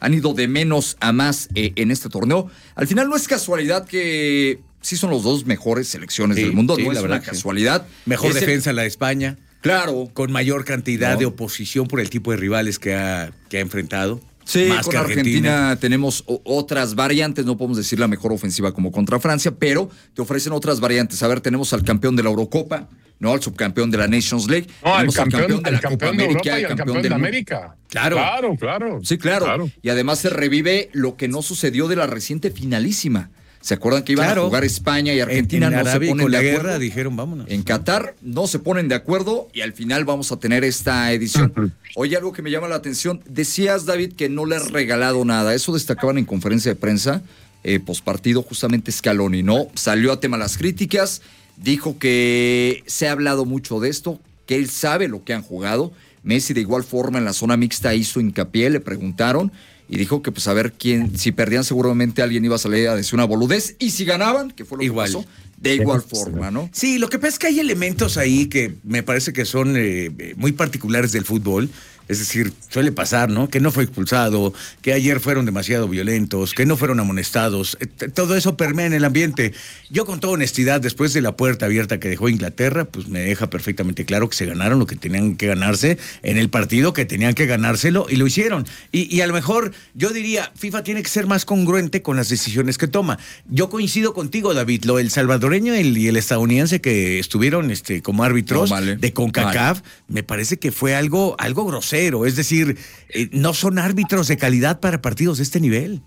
han ido de menos a más en este torneo. Al final no es casualidad que sí son los dos mejores selecciones del mundo, no es una casualidad. Mejor defensa la de España. Claro. Con mayor cantidad de oposición por el tipo de rivales que ha enfrentado. Sí, más con que Argentina tenemos otras variantes, no podemos decir la mejor ofensiva como contra Francia, pero te ofrecen otras variantes. A ver, tenemos al campeón de la Eurocopa, ¿no? Al subcampeón de la Nations League. No, tenemos al campeón de la campeón Copa de América, Europa y al campeón de América. Claro. Sí, claro. Y además se revive lo que no sucedió de la reciente finalísima. ¿Se acuerdan que iban a jugar España y Argentina? En no se ponen con de la acuerdo. guerra dijeron vámonos. En Qatar no se ponen de acuerdo y al final vamos a tener esta edición. Oye, algo que me llama la atención. Decías, David, que no le has regalado nada. Eso destacaban en conferencia de prensa pospartido justamente Scaloni, ¿no? Salió a tema las críticas, dijo que se ha hablado mucho de esto, que él sabe lo que han jugado. Messi de igual forma en la zona mixta hizo hincapié, le preguntaron y dijo que pues a ver si perdían seguramente alguien iba a salir a decir una boludez y si ganaban, que fue lo que pasó, de igual forma, ¿no? Sí, lo que pasa es que hay elementos ahí que me parece que son muy particulares del fútbol. Es decir, suele pasar, ¿no? Que no fue expulsado, que ayer fueron demasiado violentos, que no fueron amonestados. Todo eso permea en el ambiente. Yo, con toda honestidad, después de la puerta abierta que dejó Inglaterra, pues me deja perfectamente claro que se ganaron lo que tenían que ganarse en el partido, que tenían que ganárselo, y lo hicieron. Y a lo mejor, yo diría, FIFA tiene que ser más congruente con las decisiones que toma. Yo coincido contigo, David, lo del salvadoreño y el estadounidense que estuvieron como árbitros de CONCACAF, me parece que fue algo grosero. Es decir, no son árbitros de calidad para partidos de este nivel.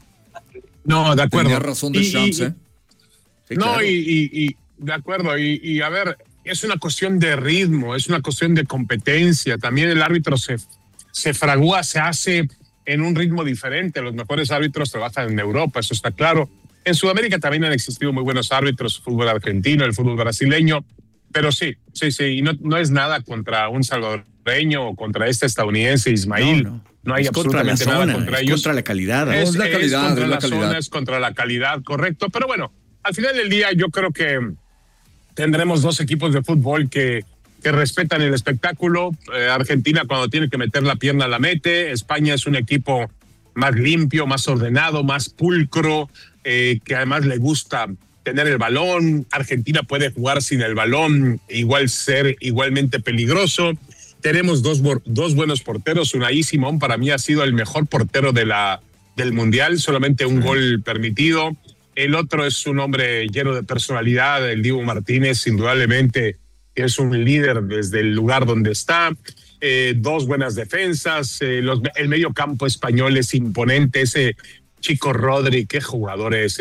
No, de acuerdo. Tenía razón de Shams, ¿eh? Sí, no, claro. y de acuerdo. Y a ver, es una cuestión de ritmo, es una cuestión de competencia. También el árbitro se fragúa, se hace en un ritmo diferente. Los mejores árbitros trabajan en Europa, eso está claro. En Sudamérica también han existido muy buenos árbitros, el fútbol argentino, el fútbol brasileño. Pero sí, y no es nada contra un salvadoreño o contra este estadounidense Ismail. No hay absolutamente nada contra ellos. Es contra la calidad. Es la calidad. Es contra la calidad, correcto. Pero bueno, al final del día yo creo que tendremos dos equipos de fútbol que respetan el espectáculo. Argentina, cuando tiene que meter la pierna, la mete. España es un equipo más limpio, más ordenado, más pulcro, que además le gusta tener el balón. Argentina puede jugar sin el balón, ser igualmente peligroso. Tenemos dos buenos porteros. Unai Simón para mí ha sido el mejor portero del Mundial, solamente un gol permitido. El otro es un hombre lleno de personalidad, el Dibu Martínez, indudablemente es un líder desde el lugar donde está. Dos buenas defensas. El medio campo español es imponente. Ese chico Rodri, qué jugador es.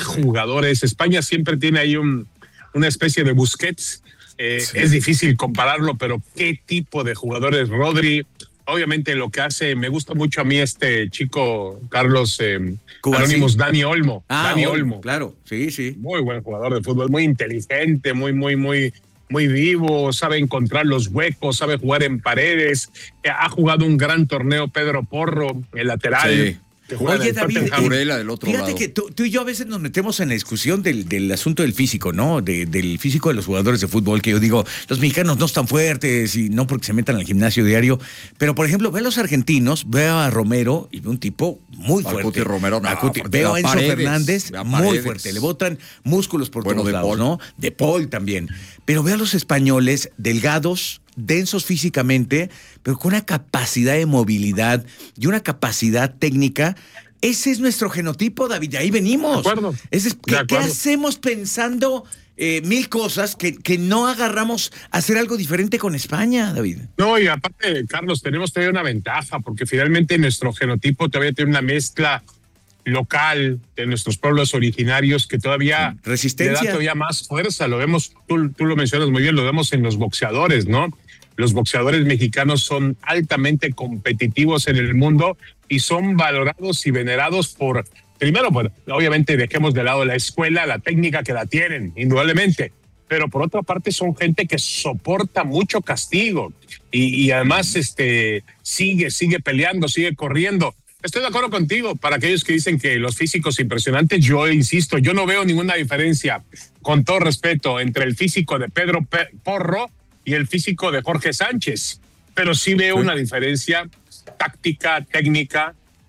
España siempre tiene ahí una especie de Busquets. Es difícil compararlo, pero qué tipo de jugador es Rodri. Obviamente lo que hace, me gusta mucho a mí este chico, Carlos Anónimos, Dani Olmo. Dani Olmo. Claro, sí. Muy buen jugador de fútbol, muy inteligente, muy vivo, sabe encontrar los huecos, sabe jugar en paredes. Ha jugado un gran torneo Pedro Porro, el lateral. Sí. Oye, David, del otro fíjate lado. que tú y yo a veces nos metemos en la discusión del asunto del físico, ¿no? Del físico de los jugadores de fútbol, que yo digo, los mexicanos no están fuertes y no porque se metan al gimnasio diario. Pero, por ejemplo, ve a los argentinos, veo a Romero y veo un tipo muy fuerte. Romero, veo a Enzo Fernández, muy fuerte. Le botan músculos por todos lados, ¿no? De Paul también. Pero veo a los españoles delgados, densos físicamente, pero con una capacidad de movilidad y una capacidad técnica. Ese es nuestro genotipo, David, de ahí venimos. De acuerdo. ¿Qué hacemos pensando mil cosas que no agarramos a hacer algo diferente con España, David? No, y aparte, Carlos, tenemos todavía una ventaja, porque finalmente nuestro genotipo todavía tiene una mezcla local de nuestros pueblos originarios que todavía resistencia, le da todavía más fuerza. Lo vemos, tú lo mencionas muy bien, lo vemos en los boxeadores, ¿no? Los boxeadores mexicanos son altamente competitivos en el mundo y son valorados y venerados primero, obviamente dejemos de lado la escuela, la técnica que la tienen, indudablemente, pero por otra parte son gente que soporta mucho castigo y además sigue peleando, sigue corriendo. Estoy de acuerdo contigo, para aquellos que dicen que los físicos impresionantes, yo insisto, yo no veo ninguna diferencia, con todo respeto, entre el físico de Pedro Porro y el físico de Jorge Sánchez, pero sí veo una diferencia táctica, técnica,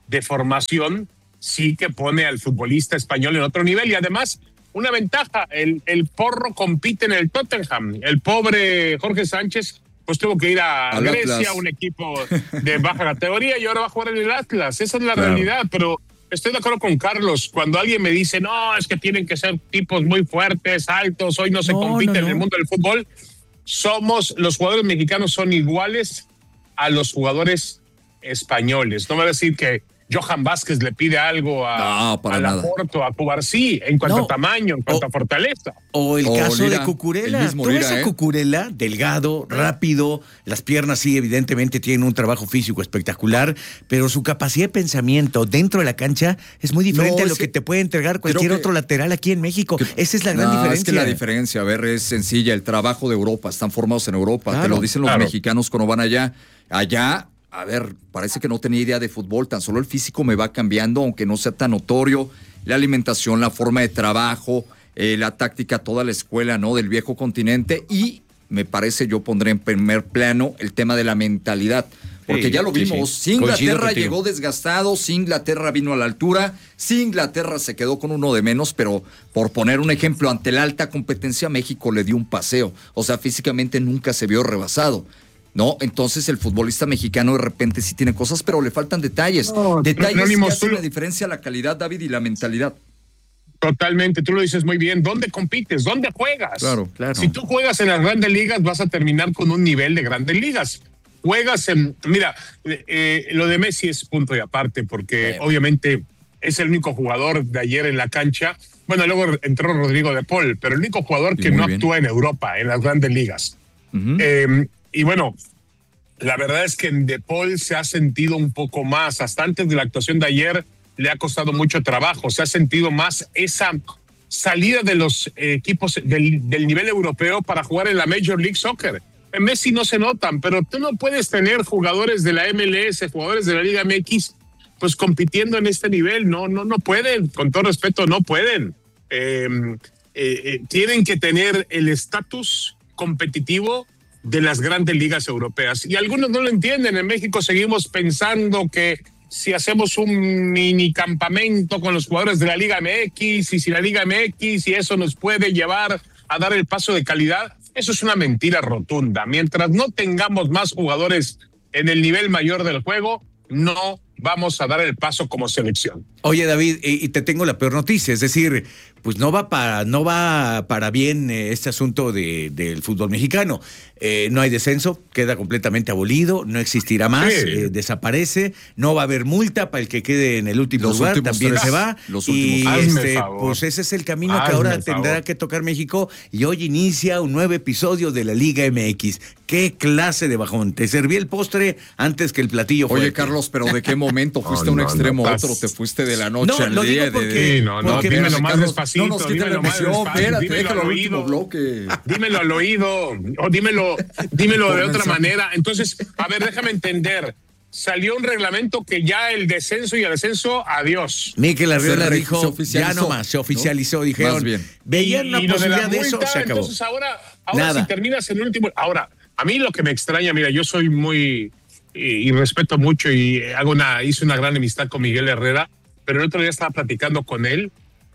de formación sí que pone al futbolista español en otro nivel. Y además, una ventaja, el Porro compite en el Tottenham. El pobre Jorge Sánchez pues tuvo que ir a Grecia, Atlas, un equipo de baja categoría, y ahora va a jugar en el Atlas. Esa es la realidad, pero estoy de acuerdo con Carlos. Cuando alguien me dice, no, es que tienen que ser tipos muy fuertes, altos, hoy no se compite en el mundo del fútbol, los jugadores mexicanos son iguales a los jugadores españoles. No me va a decir que Johan Vázquez le pide algo a Laporte o a Cubarsí en cuanto a tamaño, en cuanto a fortaleza. O el caso de Cucurella. Tú ves a Cucurella, delgado, rápido, las piernas sí, evidentemente tienen un trabajo físico espectacular, pero su capacidad de pensamiento dentro de la cancha es muy diferente a lo que te puede entregar cualquier otro lateral aquí en México. Esa es la gran diferencia. Es que la diferencia, a ver, es sencilla. El trabajo de Europa, están formados en Europa. Te lo dicen los mexicanos cuando van allá. Allá, a ver, parece que no tenía idea de fútbol, tan solo el físico me va cambiando, aunque no sea tan notorio, la alimentación, la forma de trabajo, la táctica, toda la escuela, ¿no?, del viejo continente, y me parece, yo pondré en primer plano el tema de la mentalidad, porque ya lo vimos, si Inglaterra llegó desgastado, si Inglaterra vino a la altura, si Inglaterra se quedó con uno de menos, pero por poner un ejemplo, ante la alta competencia, México le dio un paseo, o sea, físicamente nunca se vio rebasado. No, entonces el futbolista mexicano de repente sí tiene cosas, pero le faltan detalles. Detalles que hacen la diferencia, la calidad, David, y la mentalidad. Totalmente, tú lo dices muy bien. ¿Dónde compites? ¿Dónde juegas? Claro. Si tú juegas en las grandes ligas, vas a terminar con un nivel de grandes ligas. Juegas en... Mira, lo de Messi es punto y aparte, porque obviamente es el único jugador de ayer en la cancha. Bueno, luego entró Rodrigo de Paul, pero el único jugador que no actúa en Europa, en las grandes ligas. Y bueno, la verdad es que en De Paul se ha sentido un poco más. Hasta antes de la actuación de ayer le ha costado mucho trabajo. Se ha sentido más esa salida de los equipos del nivel europeo para jugar en la Major League Soccer. En Messi no se notan, pero tú no puedes tener jugadores de la MLS, jugadores de la Liga MX, pues compitiendo en este nivel. No pueden, con todo respeto, no pueden. Tienen que tener el estatus competitivo de las grandes ligas europeas. Y algunos no lo entienden. En México seguimos pensando que si hacemos un mini campamento con los jugadores de la Liga MX, y si la Liga MX y eso nos puede llevar a dar el paso de calidad, eso es una mentira rotunda. Mientras no tengamos más jugadores en el nivel mayor del juego, no vamos a dar el paso como selección. Oye, David, y te tengo la peor noticia, es decir, pues no va para bien este asunto del fútbol mexicano. No hay descenso, queda completamente abolido, no existirá más, desaparece, no va a haber multa para el que quede en el último lugar, también se va. Y pues ese es el camino que ahora tendrá que tocar México, y hoy inicia un nuevo episodio de la Liga MX. ¡Qué clase de bajón! Te serví el postre antes que el platillo fuerte. Oye, Carlos, pero ¿de qué momento fuiste a un extremo a otro? ¿Te fuiste de la noche al día? Dímelo más despacito. No nos quiten la emoción, espérate, déjalo al último bloque. Dímelo al oído, o dímelo de otra manera. Entonces, a ver, déjame entender. Salió un reglamento que ya el descenso y el ascenso, adiós. Mikel Arriola dijo, ya nomás, se oficializó, dijeron. Más bien. Veían una posibilidad de eso, se acabó. Entonces ahora si terminas en el último... Ahora, a mí lo que me extraña, mira, yo soy muy... y respeto mucho y hice una gran amistad con Miguel Herrera, pero el otro día estaba platicando con él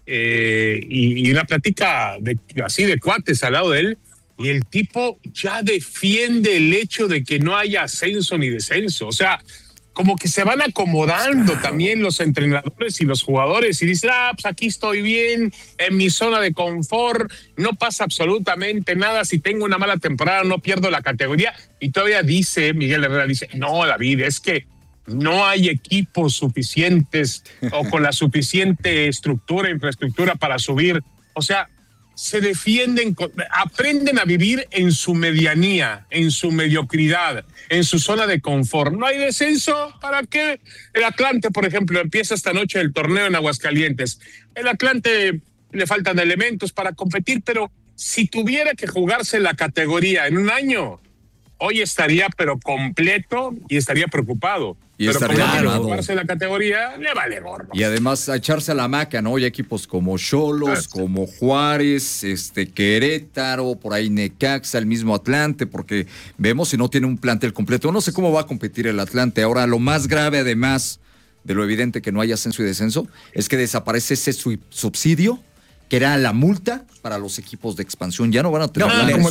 y una plática así de cuates al lado de él, y el tipo ya defiende el hecho de que no haya ascenso ni descenso. O sea, como que se van acomodando también los entrenadores y los jugadores y dicen, pues aquí estoy bien, en mi zona de confort, no pasa absolutamente nada, si tengo una mala temporada no pierdo la categoría. Y todavía dice, Miguel Herrera dice, no, David, es que no hay equipos suficientes o con la suficiente infraestructura para subir. O sea, se defienden, aprenden a vivir en su medianía, en su mediocridad, en su zona de confort. No hay descenso, ¿para qué? El Atlante, por ejemplo, empieza esta noche el torneo en Aguascalientes. El Atlante le faltan elementos para competir, pero si tuviera que jugarse la categoría en un año, hoy estaría pero completo y estaría preocupado. Y pero estaría como jugarse la categoría, le vale gorro. Y además a echarse a la hamaca, ¿no? Hay equipos como Xolos, como Juárez, Querétaro, por ahí Necaxa, el mismo Atlante, porque vemos si no tiene un plantel completo. No sé cómo va a competir el Atlante. Ahora, lo más grave además de lo evidente que no hay ascenso y descenso, es que desaparece ese subsidio que era la multa para los equipos de expansión. Ya no van a tener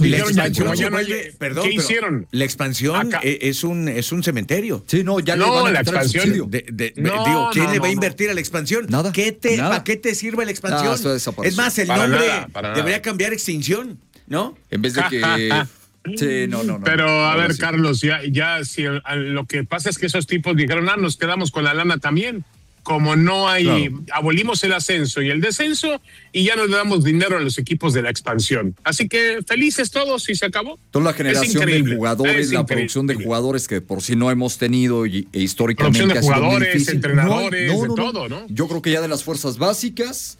¿qué hicieron? La expansión es un cementerio. Sí, no, ya le van a quitar el subsidio. ¿Quién le va a invertir a la expansión? Nada. ¿Para qué te sirve la expansión? Es más, el nombre debería cambiar a extinción, ¿no? En vez de que... Sí, no. Pero a ver, sí. Carlos, ya si lo que pasa es que esos tipos dijeron, nos quedamos con la lana también. Como no hay, abolimos el ascenso y el descenso y ya no le damos dinero a los equipos de la expansión. Así que felices todos y se acabó. Toda la generación de jugadores, la producción de jugadores que por sí no hemos tenido e históricamente producción de ha sido muy jugadores, difícil. entrenadores, de todo, ¿no? Yo creo que ya de las fuerzas básicas,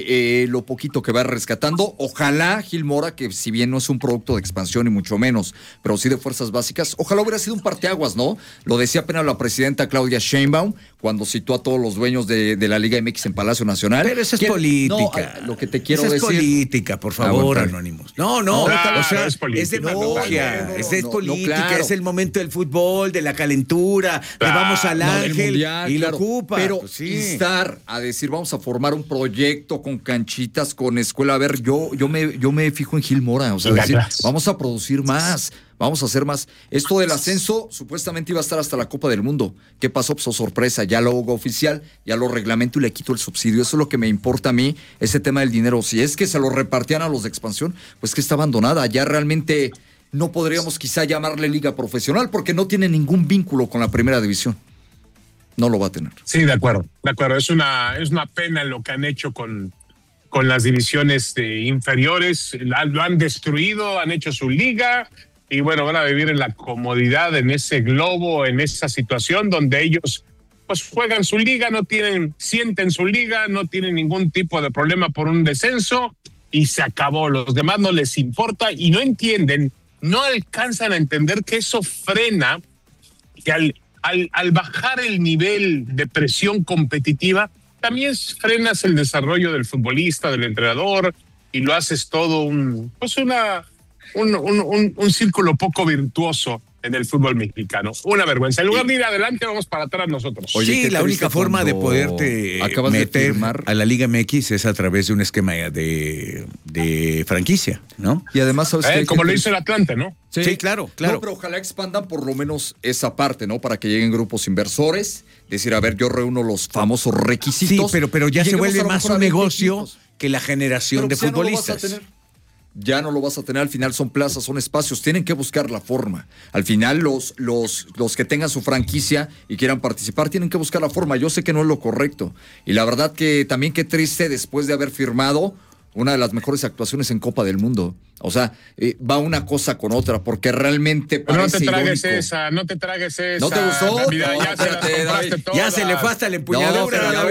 lo poquito que va rescatando, ojalá Gil Mora, que si bien no es un producto de expansión y mucho menos, pero sí de fuerzas básicas, ojalá hubiera sido un parteaguas, ¿no? Lo decía apenas la presidenta Claudia Sheinbaum cuando citó a todos los dueños de la Liga MX en Palacio Nacional. Pero eso es política. No, lo que te quiero decir. Es política, por favor, Anónimos. No, o sea, es demagogia, es política, claro. Es el momento del fútbol, de la calentura, de vamos al Ángel mundial, y lo ocupa. Pero instar a decir, vamos a formar un proyecto con canchitas, con escuela. A ver, yo me fijo en Gil Mora, o sea, decir, vamos a producir más, vamos a hacer más. Esto del ascenso supuestamente iba a estar hasta la Copa del Mundo. ¿Qué pasó? Pues sorpresa, ya lo hago oficial, ya lo reglamento y le quito el subsidio. Eso es lo que me importa a mí, ese tema del dinero. Si es que se lo repartían a los de expansión, pues que está abandonada. Ya realmente no podríamos quizá llamarle liga profesional porque no tiene ningún vínculo con la primera división. No lo va a tener. Sí, de acuerdo. Es una pena lo que han hecho con las divisiones inferiores. Lo han destruido, han hecho su liga y bueno, van a vivir en la comodidad, en ese globo, en esa situación donde ellos pues juegan su liga, sienten su liga, no tienen ningún tipo de problema por un descenso y se acabó. Los demás no les importa y no entienden, no alcanzan a entender que eso frena, que al bajar el nivel de presión competitiva, también frenas el desarrollo del futbolista, del entrenador, y lo haces todo un círculo poco virtuoso en el fútbol mexicano. Una vergüenza. En lugar de ir adelante, vamos para atrás nosotros. Oye, sí, la única forma de poderte meter a la Liga MX es a través de un esquema de franquicia, ¿no? Y además, ¿sabes como lo hizo el Atlante, ¿no? Sí, claro. No, pero ojalá expandan por lo menos esa parte, ¿no? Para que lleguen grupos inversores, decir, a ver, yo reúno los famosos requisitos. Sí, pero ya se vuelve más un negocio que la generación de futbolistas. Ya no lo vas a tener, al final son plazas, son espacios, tienen que buscar la forma. Al final los que tengan su franquicia y quieran participar tienen que buscar la forma. Yo sé que no es lo correcto. Y la verdad que también qué triste después de haber firmado una de las mejores actuaciones en Copa del Mundo. O sea, va una cosa con otra, porque realmente parece no te tragues irónico. no te tragues esa. ¿No te gustó? Mira, ya se las compraste todas. Ya se le fue hasta la empuñadura.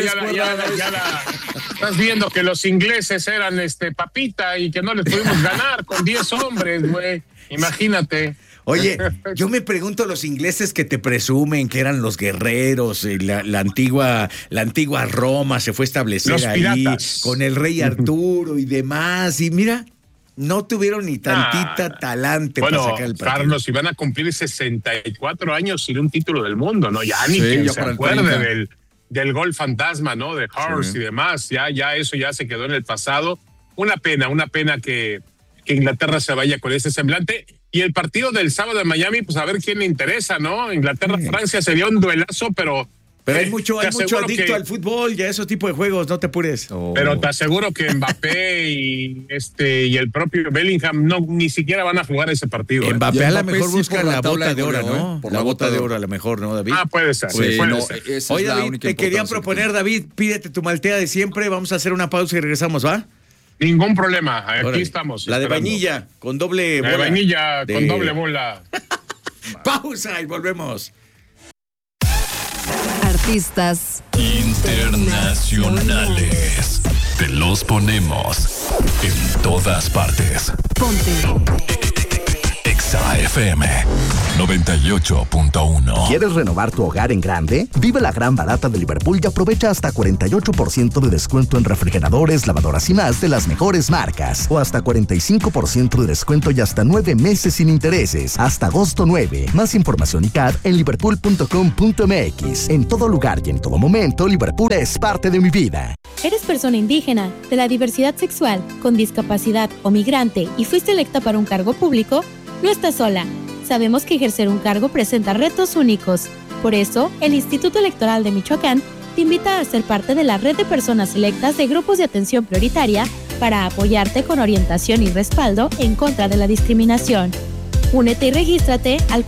Estás viendo que los ingleses eran papita y que no les pudimos ganar con 10 hombres, güey. Imagínate. Oye, yo me pregunto, los ingleses que te presumen que eran los guerreros, la antigua Roma se fue a establecer ahí con el rey Arturo y demás, y mira, no tuvieron ni tantita talante para sacar el partido. Carlos, iban a cumplir 64 años sin un título del mundo, ¿no? Ya ni quien se acuerde del gol fantasma, ¿no? De Horst y demás, ya eso ya se quedó en el pasado. Una pena que Inglaterra se vaya con ese semblante. Y el partido del sábado en Miami, pues a ver quién le interesa, ¿no? Inglaterra-Francia sería un duelazo, pero hay mucho adicto al fútbol y a esos tipos de juegos, no te apures. Pero te aseguro que Mbappé y el propio Bellingham ni siquiera van a jugar ese partido. Mbappé a lo mejor busca la bota de oro, ¿no? Por la bota de oro a lo mejor, ¿no, David? Puede ser. Sí, puede ser. Oye, David, te quería proponer, David, pídete tu maltea de siempre, vamos a hacer una pausa y regresamos, ¿va? Ningún problema, aquí estamos. La de vainilla, con doble bola. La de vainilla, con doble bola. Pausa y volvemos. Artistas internacionales. Te los ponemos en todas partes. Ponte. Exa Exa FM 98.1. ¿Quieres renovar tu hogar en grande? Vive la gran barata de Liverpool y aprovecha hasta 48% de descuento en refrigeradores, lavadoras y más de las mejores marcas. O hasta 45% de descuento y hasta 9 meses sin intereses. Hasta agosto 9. Más información y CAD en liverpool.com.mx. En todo lugar y en todo momento, Liverpool es parte de mi vida. ¿Eres persona indígena, de la diversidad sexual, con discapacidad o migrante y fuiste electa para un cargo público? No estás sola. Sabemos que ejercer un cargo presenta retos únicos. Por eso, el Instituto Electoral de Michoacán te invita a ser parte de la red de personas electas de grupos de atención prioritaria para apoyarte con orientación y respaldo en contra de la discriminación. Únete y regístrate al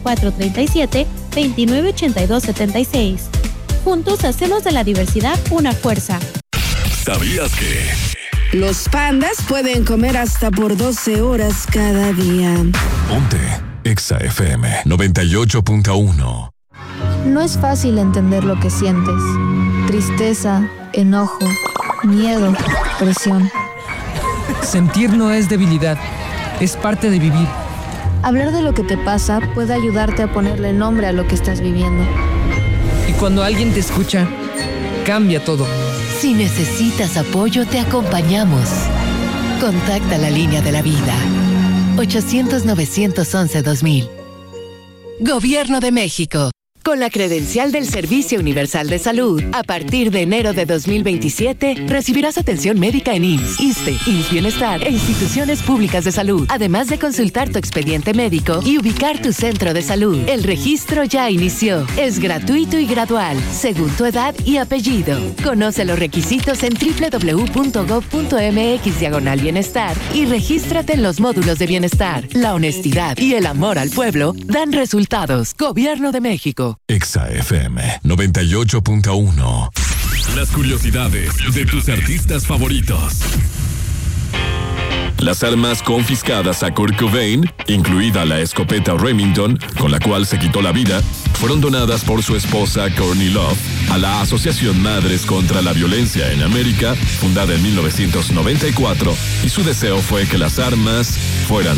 4437-298276. Juntos hacemos de la diversidad una fuerza. ¿Sabías que los pandas pueden comer hasta por 12 horas cada día? Ponte Exa FM 98.1. No es fácil entender lo que sientes. Tristeza, enojo, miedo, presión. Sentir no es debilidad, es parte de vivir. Hablar de lo que te pasa puede ayudarte a ponerle nombre a lo que estás viviendo. Y cuando alguien te escucha, cambia todo. Si necesitas apoyo, te acompañamos. Contacta la línea de la vida. 800-911-2000. Gobierno de México. Con la credencial del Servicio Universal de Salud, a partir de enero de 2027, recibirás atención médica en IMSS, ISSSTE, IMSS Bienestar e instituciones públicas de salud, además de consultar tu expediente médico y ubicar tu centro de salud. El registro ya inició. Es gratuito y gradual, según tu edad y apellido. Conoce los requisitos en www.gov.mx/bienestar y regístrate en los módulos de bienestar. La honestidad y el amor al pueblo dan resultados. Gobierno de México. Exa FM 98.1. Las curiosidades de tus artistas favoritos. Las armas confiscadas a Kurt Cobain, incluida la escopeta Remington, con la cual se quitó la vida, fueron donadas por su esposa Courtney Love a la Asociación Madres contra la Violencia en América, fundada en 1994, y su deseo fue que las armas fueran